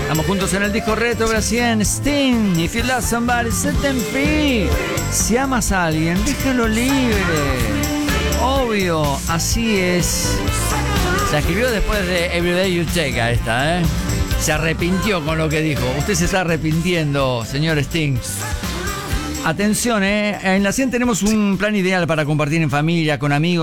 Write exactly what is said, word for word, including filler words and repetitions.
Estamos juntos en el disco Retro Brasien, Sting. If you love somebody, set them free. Si amas a alguien, déjalo libre. Obvio, así es. Se escribió después de Everyday You Take a esta, ¿eh? Se arrepintió con lo que dijo. Usted se está arrepintiendo, señor Sting. Atención, ¿eh? En la C I E N tenemos un plan ideal para compartir en familia, con amigos.